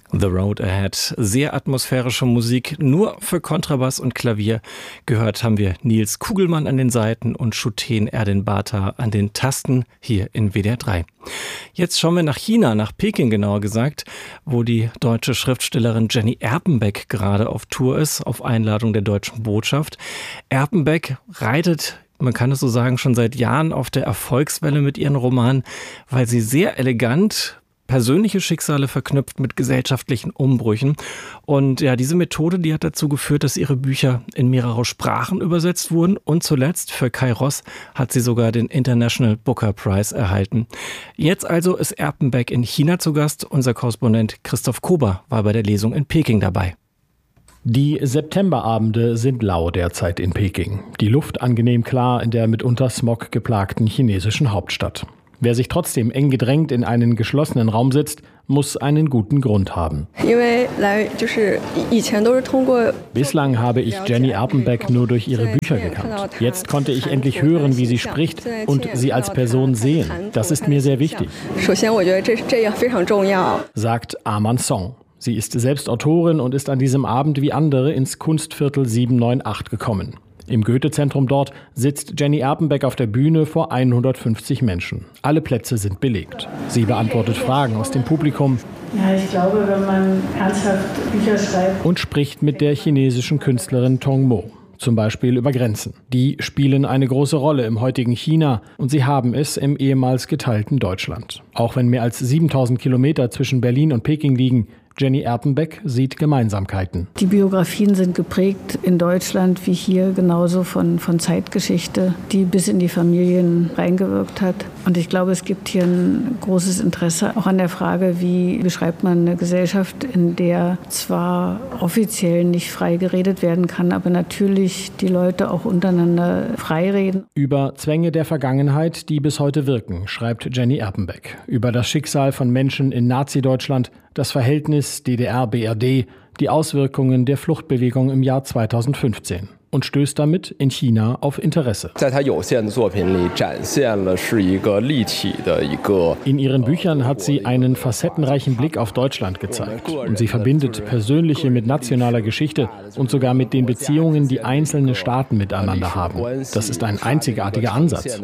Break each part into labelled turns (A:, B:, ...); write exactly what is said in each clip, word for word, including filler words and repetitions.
A: The Road Ahead. Sehr atmosphärische Musik, nur für Kontrabass und Klavier. Gehört haben wir Nils Kugelmann an den Saiten und Shuten Erdin Bata an den Tasten hier in W D R drei. Jetzt schauen wir nach China, nach Peking genauer gesagt, wo die deutsche Schriftstellerin Jenny Erpenbeck gerade auf Tour ist, auf Einladung der deutschen Botschaft. Erpenbeck reitet, man kann es so sagen, schon seit Jahren auf der Erfolgswelle mit ihren Romanen, weil sie sehr elegant persönliche Schicksale verknüpft mit gesellschaftlichen Umbrüchen. Und ja, diese Methode, die hat dazu geführt, dass ihre Bücher in mehrere Sprachen übersetzt wurden. Und zuletzt für Kairos hat sie sogar den International Booker Prize erhalten. Jetzt also ist Erpenbeck in China zu Gast. Unser Korrespondent Christoph Kober war bei der Lesung in Peking dabei.
B: Die Septemberabende sind lau derzeit in Peking. Die Luft angenehm klar in der mitunter Smog geplagten chinesischen Hauptstadt. Wer sich trotzdem eng gedrängt in einen geschlossenen Raum sitzt, muss einen guten Grund haben. Bislang habe ich Jenny Erpenbeck nur durch ihre Bücher gekannt. Jetzt konnte ich endlich hören, wie sie spricht und sie als Person sehen. Das ist mir sehr wichtig, sagt Aman Song. Sie ist selbst Autorin und ist an diesem Abend wie andere ins Kunstviertel sieben neun acht gekommen. Im Goethe-Zentrum dort sitzt Jenny Erpenbeck auf der Bühne vor hundertfünfzig Menschen. Alle Plätze sind belegt. Sie beantwortet Fragen aus dem Publikum.
C: Ja, ich glaube, wenn man ernsthaft Bücher schreibt.
B: Und spricht mit der chinesischen Künstlerin Tong Mo. Zum Beispiel über Grenzen. Die spielen eine große Rolle im heutigen China und sie haben es im ehemals geteilten Deutschland. Auch wenn mehr als siebentausend Kilometer zwischen Berlin und Peking liegen, Jenny Erpenbeck sieht Gemeinsamkeiten.
C: Die Biografien sind geprägt in Deutschland wie hier genauso von, von Zeitgeschichte, die bis in die Familien reingewirkt hat. Und ich glaube, es gibt hier ein großes Interesse auch an der Frage, wie beschreibt man eine Gesellschaft, in der zwar offiziell nicht frei geredet werden kann, aber natürlich die Leute auch untereinander frei reden.
B: Über Zwänge der Vergangenheit, die bis heute wirken, schreibt Jenny Erpenbeck. Über das Schicksal von Menschen in Nazi-Deutschland, das Verhältnis D D R B R D, die Auswirkungen der Fluchtbewegung im Jahr zweitausendfünfzehn und stößt damit in China auf Interesse. In ihren Büchern hat sie einen facettenreichen Blick auf Deutschland gezeigt und sie verbindet Persönliche mit nationaler Geschichte und sogar mit den Beziehungen, die einzelne Staaten miteinander haben. Das ist ein einzigartiger Ansatz,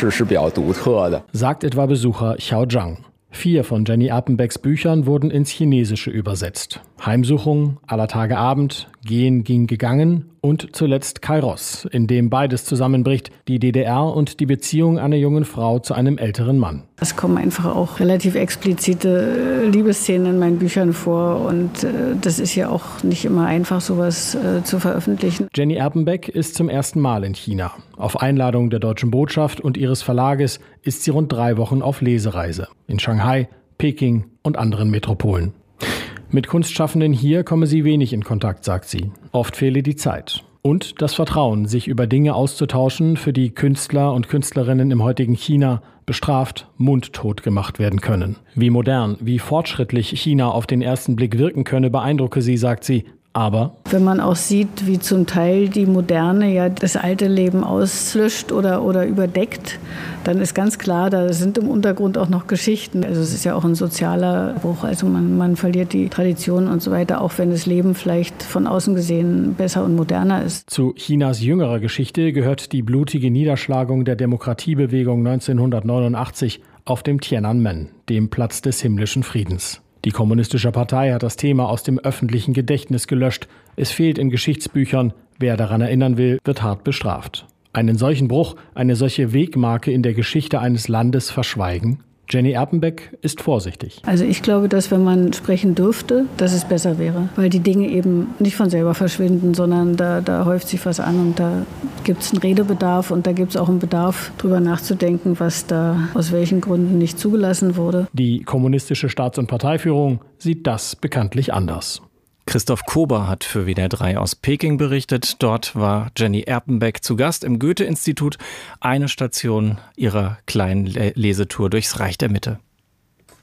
B: sagt etwa Besucher Xiao Zhang. Vier von Jenny Erpenbecks Büchern wurden ins Chinesische übersetzt. Heimsuchung, Aller Tage Abend, Gehen ging gegangen und zuletzt Kairos, in dem beides zusammenbricht, die D D R und die Beziehung einer jungen Frau zu einem älteren Mann.
C: Es kommen einfach auch relativ explizite Liebesszenen in meinen Büchern vor und das ist ja auch nicht immer einfach, sowas zu veröffentlichen.
B: Jenny Erpenbeck ist zum ersten Mal in China. Auf Einladung der deutschen Botschaft und ihres Verlages ist sie rund drei Wochen auf Lesereise. In Shanghai, Peking und anderen Metropolen. Mit Kunstschaffenden hier komme sie wenig in Kontakt, sagt sie. Oft fehle die Zeit. Und das Vertrauen, sich über Dinge auszutauschen, für die Künstler und Künstlerinnen im heutigen China bestraft, mundtot gemacht werden können. Wie modern, wie fortschrittlich China auf den ersten Blick wirken könne, beeindrucke sie, sagt sie. Aber
C: wenn man auch sieht, wie zum Teil die Moderne ja das alte Leben auslöscht oder, oder überdeckt, dann ist ganz klar, da sind im Untergrund auch noch Geschichten. Also es ist ja auch ein sozialer Bruch, also man, man verliert die Tradition und so weiter, auch wenn das Leben vielleicht von außen gesehen besser und moderner ist.
B: Zu Chinas jüngerer Geschichte gehört die blutige Niederschlagung der Demokratiebewegung neunzehnhundertneunundachtzig auf dem Tiananmen, dem Platz des himmlischen Friedens. Die Kommunistische Partei hat das Thema aus dem öffentlichen Gedächtnis gelöscht. Es fehlt in Geschichtsbüchern. Wer daran erinnern will, wird hart bestraft. Einen solchen Bruch, eine solche Wegmarke in der Geschichte eines Landes verschweigen? Jenny Erpenbeck ist vorsichtig.
C: Also ich glaube, dass wenn man sprechen dürfte, dass es besser wäre. Weil die Dinge eben nicht von selber verschwinden, sondern da, da häuft sich was an und da gibt es einen Redebedarf und da gibt es auch einen Bedarf, drüber nachzudenken, was da aus welchen Gründen nicht zugelassen wurde.
B: Die kommunistische Staats- und Parteiführung sieht das bekanntlich anders.
A: Christoph Kober hat für W D R drei aus Peking berichtet. Dort war Jenny Erpenbeck zu Gast im Goethe-Institut, eine Station ihrer kleinen Lesetour durchs Reich der Mitte.